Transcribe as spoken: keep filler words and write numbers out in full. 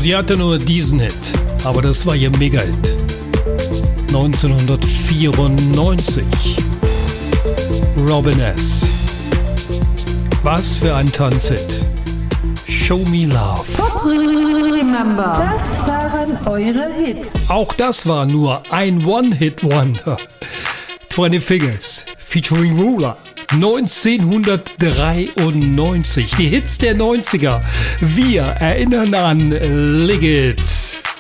Sie hatte nur diesen Hit, aber das war ihr Mega-Hit. neunzehnhundertvierundneunzig. Robin S. Was für ein Tanzhit. Show Me Love. Remember. Das waren eure Hits. Auch das war nur ein One-Hit-Wonder. twenty Fingers featuring Ruler. neunzehnhundertdreiundneunzig. Die Hits der neunziger. Wir erinnern an Lick It.